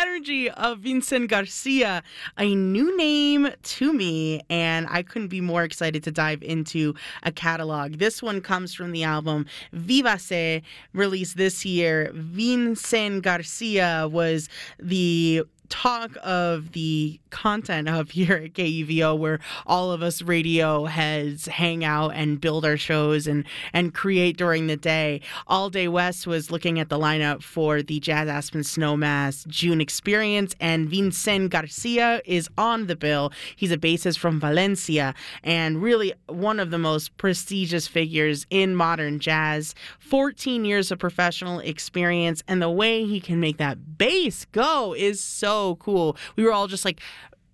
energy of Vincent Garcia, a new name to me, and I couldn't be more excited to dive into a catalog. This one comes from the album Viva Se, released this year. Vincent Garcia was the talk of the content of here at KUVO, where all of us radio heads hang out and build our shows and create during the day. All Day West was looking at the lineup for the Jazz Aspen Snowmass June experience, and Vincent Garcia is on the bill. He's a bassist from Valencia and really one of the most prestigious figures in modern jazz. 14 years of professional experience, and the way he can make that bass go is so cool. We were all just like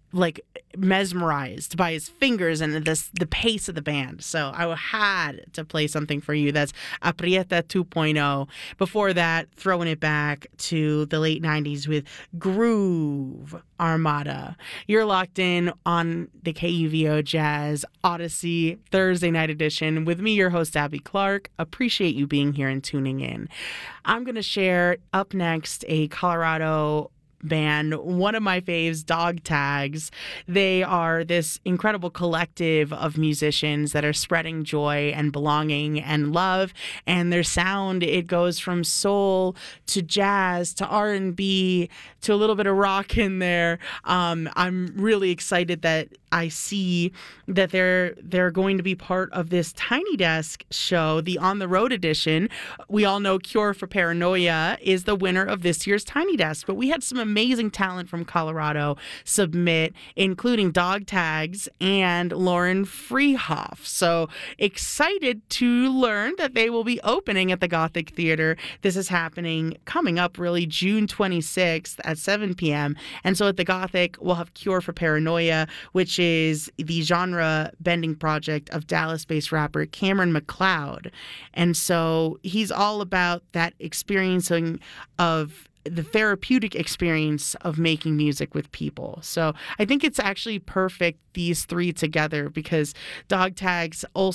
mesmerized by his fingers and the pace of the band. So I had to play something for you. That's Aprieta 2.0. Before that, throwing it back to the late 90s with Groove Armada. You're locked in on the KUVO Jazz Odyssey Thursday night edition with me, your host, Abby Clark. Appreciate you being here and tuning in. I'm going to share up next a Colorado band, one of my faves, Dog Tags. They are this incredible collective of musicians that are spreading joy and belonging and love, and their sound, it goes from soul to jazz to R&B to a little bit of rock in there. I'm really excited that I see that they're going to be part of this Tiny Desk show, the On the Road edition. We all know Cure for Paranoia is the winner of this year's Tiny Desk, but we had some amazing talent from Colorado submit, including Dog Tags and Lauren Freehoff. So excited to learn that they will be opening at the Gothic Theater. This is happening coming up really June 26th at 7 p.m. And so at the Gothic, we'll have Cure for Paranoia, which is the genre-bending project of Dallas-based rapper Cameron McLeod. And so he's all about that experiencing of the therapeutic experience of making music with people. So I think it's actually perfect, these three together, because Dog Tags